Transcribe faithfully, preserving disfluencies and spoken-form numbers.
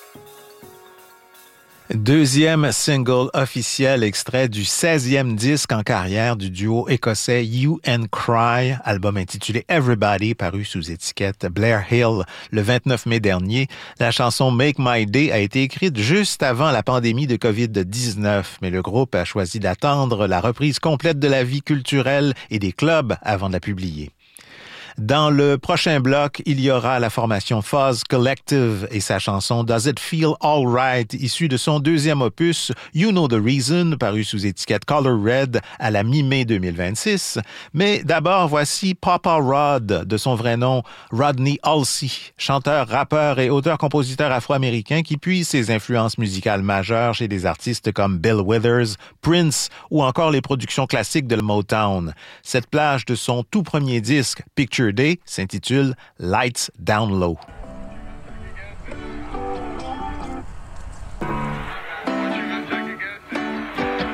Deuxième single officiel extrait du seizième disque en carrière du duo écossais Hue and Cry, album intitulé Everybody, paru sous étiquette Blair Hill le vingt-neuf mai dernier. La chanson Make My Day a été écrite juste avant la pandémie de covid dix-neuf, mais le groupe a choisi d'attendre la reprise complète de la vie culturelle et des clubs avant de la publier. Dans le prochain bloc, il y aura la formation Fuzz Collective et sa chanson Does It Feel Alright, issue de son deuxième opus You Know the Reason, paru sous étiquette Color Red à la mi-mai deux mille vingt-six. Mais d'abord, voici Papa Rod, de son vrai nom Rodney Halsey, chanteur, rappeur et auteur-compositeur afro-américain qui puise ses influences musicales majeures chez des artistes comme Bill Withers, Prince ou encore les productions classiques de Motown. Cette plage de son tout premier disque, Picture Day, s'intitule Lights Down Low.